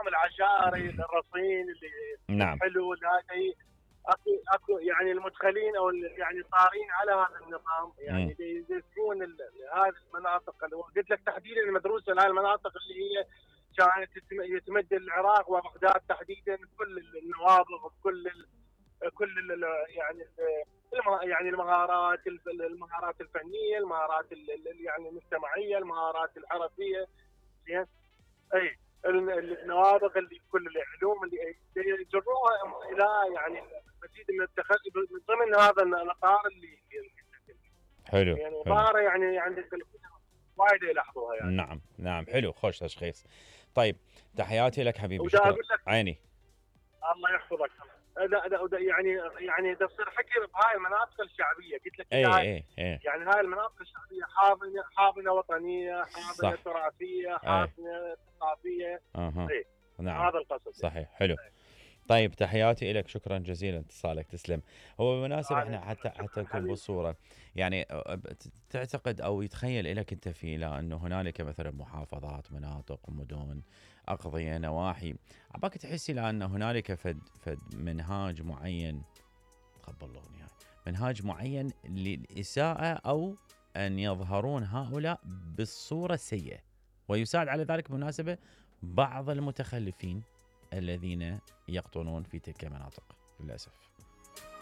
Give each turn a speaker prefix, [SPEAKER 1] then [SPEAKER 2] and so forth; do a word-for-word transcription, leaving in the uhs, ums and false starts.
[SPEAKER 1] العشائري الرصين اللي
[SPEAKER 2] نعم.
[SPEAKER 1] حلو هذا اكو اكو يعني المدخلين او يعني صارين على هذا النظام، يعني يدرسون هذه المناطق اللي قلت لك تحديدا المدروسه لهذه المناطق اللي هي كانت يتمد العراق وبغداد تحديدا، كل النوابغ وكل ال كل ال يعني ال يعني المهارات المهارات الفنيه، المهارات يعني المجتمعيه، المهارات الحرفيه، زين. اي النوابغ اللي كل العلوم اللي يجروها الى يعني مزيد من التخصص من ضمن هذا الاطار اللي
[SPEAKER 2] حلو
[SPEAKER 1] يعني
[SPEAKER 2] حلو.
[SPEAKER 1] ظاهره يعني عندك وايد يلاحظوها يعني.
[SPEAKER 2] نعم نعم حلو، خوش تشخيص. طيب تحياتي لك حبيبي، شكرا. عيني.
[SPEAKER 1] الله يحفظك. دا دا دا يعني يعني دا تصير حكي بهاي المناطق الشعبيه، قلت لك
[SPEAKER 2] اي
[SPEAKER 1] هاي
[SPEAKER 2] اي اي.
[SPEAKER 1] يعني هاي المناطق الشعبيه حاضنه حاضنه وطنيه، حاضنه
[SPEAKER 2] صح.
[SPEAKER 1] تراثيه، حاضنه ثقافيه.
[SPEAKER 2] اها.
[SPEAKER 1] اي
[SPEAKER 2] نعم
[SPEAKER 1] هذا القصد.
[SPEAKER 2] صحيح. حلو. طيب تحياتي لك، شكرا جزيلا اتصالك، تسلم. هو بالمناسبة احنا حتى حتى نكون بالصورة، يعني تعتقد او يتخيل لك انت في لا انه هنالك مثلا محافظات، مناطق، مدن، اقضية، نواحي، عباك تحسي لان هنالك فد فد منهاج معين، تقبلوني يعني منهاج معين للإساءة او ان يظهرون هؤلاء بالصورة السيئة، ويساعد على ذلك بالمناسبة بعض المتخلفين الذين يقطنون في تلك المناطق للأسف.